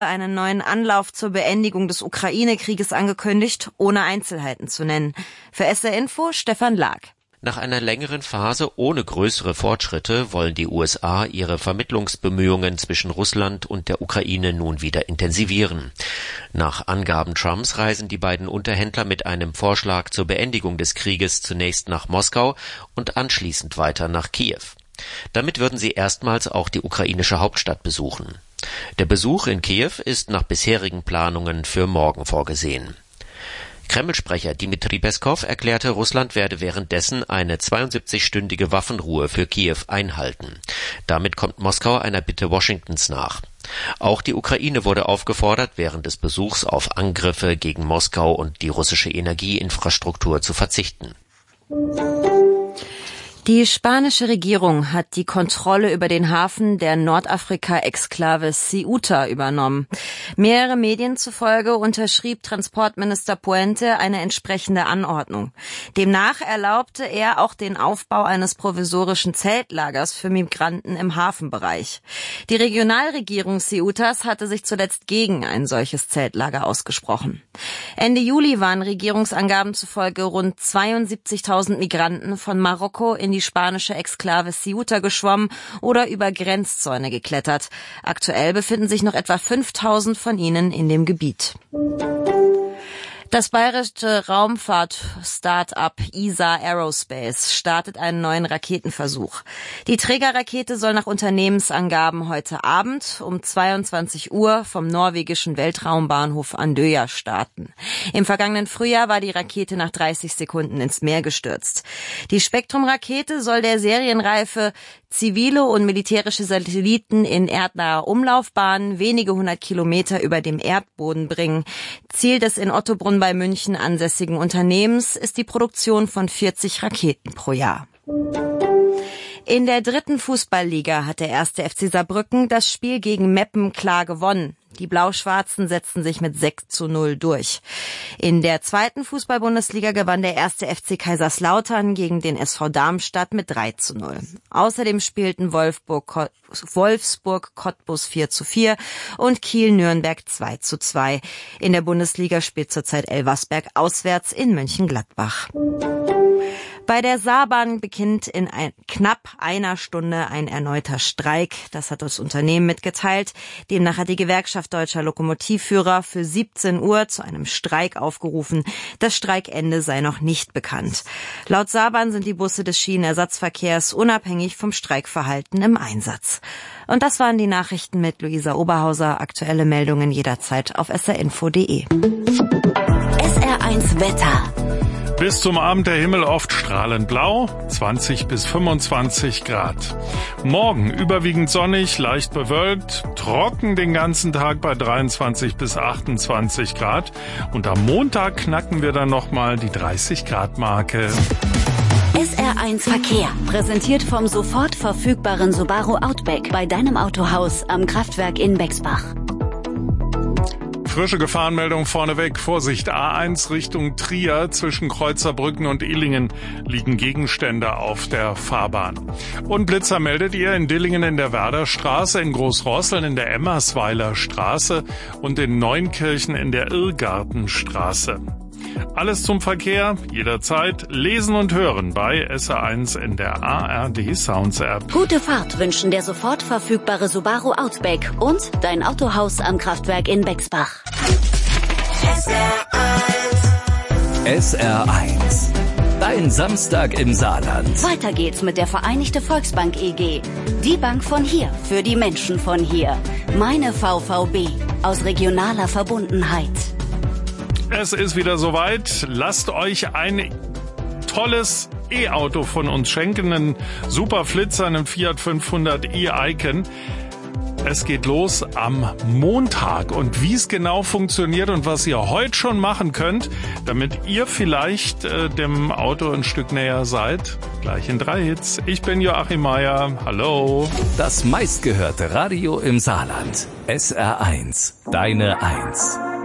einen neuen Anlauf zur Beendigung des Ukraine-Krieges angekündigt, ohne Einzelheiten zu nennen. Für SR Info Stefan Lag. Nach einer längeren Phase ohne größere Fortschritte wollen die USA ihre Vermittlungsbemühungen zwischen Russland und der Ukraine nun wieder intensivieren. Nach Angaben Trumps reisen die beiden Unterhändler mit einem Vorschlag zur Beendigung des Krieges zunächst nach Moskau und anschließend weiter nach Kiew. Damit würden sie erstmals auch die ukrainische Hauptstadt besuchen. Der Besuch in Kiew ist nach bisherigen Planungen für morgen vorgesehen. Kreml-Sprecher Dmitri Peskow erklärte, Russland werde währenddessen eine 72-stündige Waffenruhe für Kiew einhalten. Damit kommt Moskau einer Bitte Washingtons nach. Auch die Ukraine wurde aufgefordert, während des Besuchs auf Angriffe gegen Moskau und die russische Energieinfrastruktur zu verzichten. Die spanische Regierung hat die Kontrolle über den Hafen der Nordafrika-Exklave Ceuta übernommen. Mehrere Medien zufolge unterschrieb Transportminister Puente eine entsprechende Anordnung. Demnach erlaubte er auch den Aufbau eines provisorischen Zeltlagers für Migranten im Hafenbereich. Die Regionalregierung Ceutas hatte sich zuletzt gegen ein solches Zeltlager ausgesprochen. Ende Juli waren Regierungsangaben zufolge rund 72.000 Migranten von Marokko in die spanische Exklave Ceuta geschwommen oder über Grenzzäune geklettert. Aktuell befinden sich noch etwa 5.000 von ihnen in dem Gebiet. Das bayerische Raumfahrt-Start-up ESA Aerospace startet einen neuen Raketenversuch. Die Trägerrakete soll nach Unternehmensangaben heute Abend um 22 Uhr vom norwegischen Weltraumbahnhof Andøya starten. Im vergangenen Frühjahr war die Rakete nach 30 Sekunden ins Meer gestürzt. Die Spektrum-Rakete soll der serienreife zivile und militärische Satelliten in erdnaher Umlaufbahn wenige 100 Kilometer über dem Erdboden bringen. Ziel des in Ottobrunn bei München ansässigen Unternehmens ist die Produktion von 40 Raketen pro Jahr. In der 3. Fußballliga hat der 1. FC Saarbrücken das Spiel gegen Meppen klar gewonnen. Die Blau-Schwarzen setzten sich mit 6:0 durch. In der 2. Fußball-Bundesliga gewann der 1. FC Kaiserslautern gegen den SV Darmstadt mit 3:0. Außerdem spielten Wolfsburg Cottbus 4:4 und Kiel-Nürnberg 2:2. In der Bundesliga spielt zurzeit Elversberg auswärts in Mönchengladbach. Bei der Saarbahn beginnt in knapp einer Stunde ein erneuter Streik. Das hat das Unternehmen mitgeteilt. Demnach hat die Gewerkschaft Deutscher Lokomotivführer für 17 Uhr zu einem Streik aufgerufen. Das Streikende sei noch nicht bekannt. Laut Saarbahn sind die Busse des Schienenersatzverkehrs unabhängig vom Streikverhalten im Einsatz. Und das waren die Nachrichten mit Luisa Oberhauser. Aktuelle Meldungen jederzeit auf srinfo.de. SR1 Wetter. Bis zum Abend der Himmel oft strahlend blau, 20 bis 25 Grad. Morgen überwiegend sonnig, leicht bewölkt, trocken den ganzen Tag bei 23 bis 28 Grad. Und am Montag knacken wir dann nochmal die 30 Grad Marke. SR1 Verkehr, präsentiert vom sofort verfügbaren Subaru Outback bei deinem Autohaus am Kraftwerk in Bexbach. Frische Gefahrenmeldung vorneweg. Vorsicht, A1 Richtung Trier. Zwischen Kreuzerbrücken und Illingen liegen Gegenstände auf der Fahrbahn. Und Blitzer meldet ihr in Dillingen in der Werderstraße, in Großrosseln in der Emmersweiler Straße und in Neunkirchen in der Irrgartenstraße. Alles zum Verkehr, jederzeit lesen und hören bei SR1 in der ARD Sounds App. Gute Fahrt wünschen der sofort verfügbare Subaru Outback und dein Autohaus am Kraftwerk in Bexbach. SR1. Dein Samstag im Saarland. Weiter geht's mit der Vereinigte Volksbank EG. Die Bank von hier, für die Menschen von hier. Meine VVB, aus regionaler Verbundenheit. Es ist wieder soweit. Lasst euch ein tolles E-Auto von uns schenken. Einen super Flitzer, einen Fiat 500 e-Icon. Es geht los am Montag. Und wie es genau funktioniert und was ihr heute schon machen könnt, damit ihr vielleicht dem Auto ein Stück näher seid, gleich in 3 Hits. Ich bin Joachim Meier. Hallo. Das meistgehörte Radio im Saarland. SR1. Deine 1.